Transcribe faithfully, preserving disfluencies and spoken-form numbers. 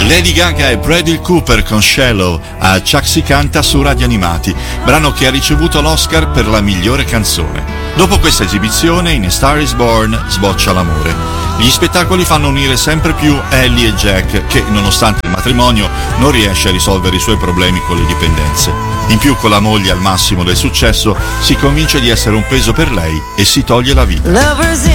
Lady Gaga e Bradley Cooper con Shallow, a Chuck si canta su Radio Animati, brano che ha ricevuto l'Oscar per la migliore canzone. Dopo questa esibizione, in A Star Is Born sboccia l'amore. Gli spettacoli fanno unire sempre più Ellie e Jack, che nonostante il matrimonio non riesce a risolvere i suoi problemi con le dipendenze. In più, con la moglie al massimo del successo, si convince di essere un peso per lei e si toglie la vita.